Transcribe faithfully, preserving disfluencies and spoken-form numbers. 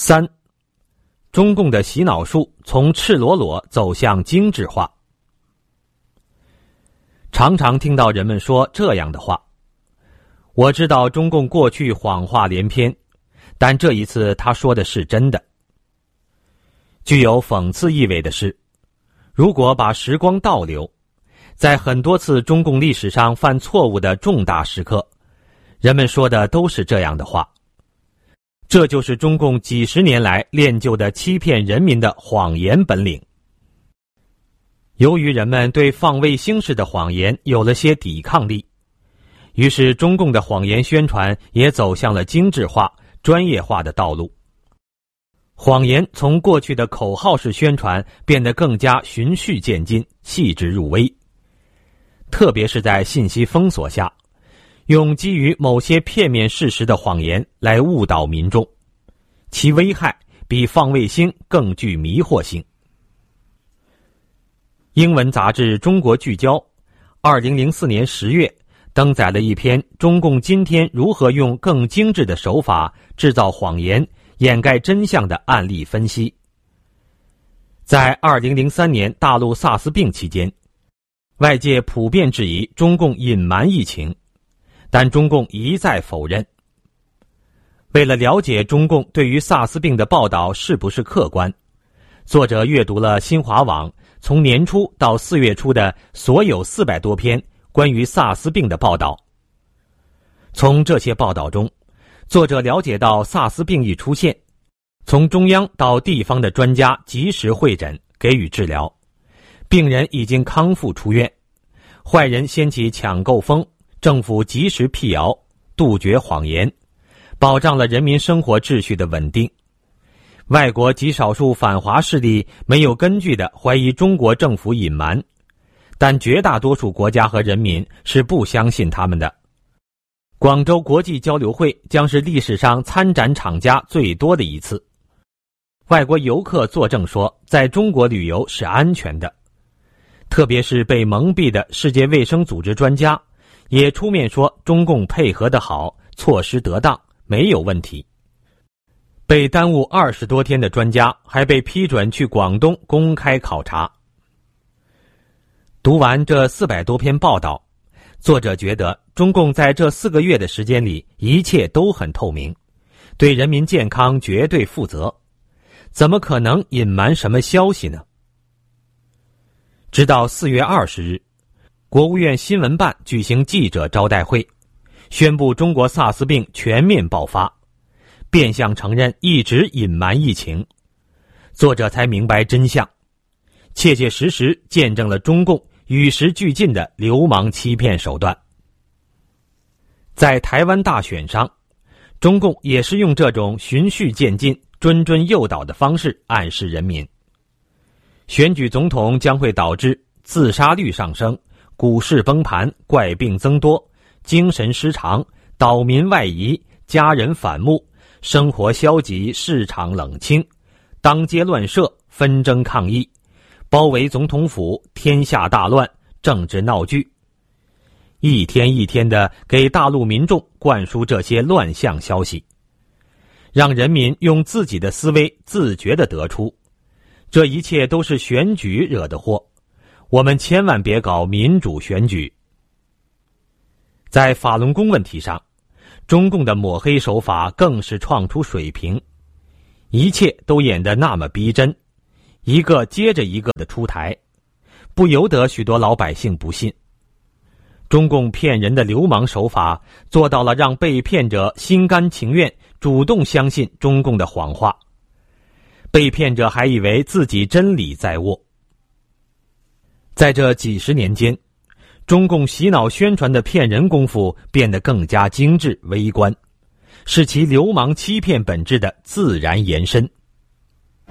三，中共的洗脑术从赤裸裸走向精致化。常常听到人们说这样的话：我知道中共过去谎话连篇，但这一次他说的是真的。具有讽刺意味的是，如果把时光倒流，在很多次中共历史上犯错误的重大时刻，人们说的都是这样的话。这就是中共几十年来练就的欺骗人民的谎言本领。由于人们对放卫星式的谎言有了些抵抗力，于是中共的谎言宣传也走向了精致化、专业化的道路。谎言从过去的口号式宣传变得更加循序渐进、细致入微。特别是在信息封锁下，用基于某些片面事实的谎言来误导民众，其危害比放卫星更具迷惑性。英文杂志《中国聚焦》二零零四年十月登载了一篇中共今天如何用更精致的手法制造谎言、掩盖真相的案例分析。在二零零三年大陆萨斯病期间，外界普遍质疑中共隐瞒疫情，但中共一再否认。为了了解中共对于萨斯病的报道是不是客观，作者阅读了新华网从年初到四月初的所有四百多篇关于萨斯病的报道。从这些报道中，作者了解到萨斯病一出现，从中央到地方的专家及时会诊，给予治疗，病人已经康复出院，坏人掀起抢购风，政府及时辟谣，杜绝谎言，保障了人民生活秩序的稳定。外国极少数反华势力没有根据地怀疑中国政府隐瞒，但绝大多数国家和人民是不相信他们的。广州国际交流会将是历史上参展厂家最多的一次。外国游客作证说，在中国旅游是安全的。特别是被蒙蔽的世界卫生组织专家也出面说中共配合得好，措施得当，没有问题。被耽误二十多天的专家还被批准去广东公开考察。读完这四百多篇报道，作者觉得中共在这四个月的时间里一切都很透明，对人民健康绝对负责，怎么可能隐瞒什么消息呢？直到四月二十日，国务院新闻办举行记者招待会，宣布中国萨斯病全面爆发，变相承认一直隐瞒疫情。作者才明白真相，切切实实见证了中共与时俱进的流氓欺骗手段。在台湾大选上，中共也是用这种循序渐进、谆谆诱导的方式暗示人民，选举总统将会导致自杀率上升、股市崩盘、怪病增多、精神失常、岛民外移、家人反目、生活消极、市场冷清、当街乱射、纷争抗议、包围总统府、天下大乱、政治闹剧，一天一天地给大陆民众灌输这些乱象消息，让人民用自己的思维自觉地得出，这一切都是选举惹的祸，我们千万别搞民主选举。在法轮功问题上，中共的抹黑手法更是创出水平，一切都演得那么逼真，一个接着一个的出台，不由得许多老百姓不信。中共骗人的流氓手法做到了让被骗者心甘情愿主动相信中共的谎话，被骗者还以为自己真理在握。在这几十年间，中共洗脑宣传的骗人功夫变得更加精致微观，是其流氓欺骗本质的自然延伸。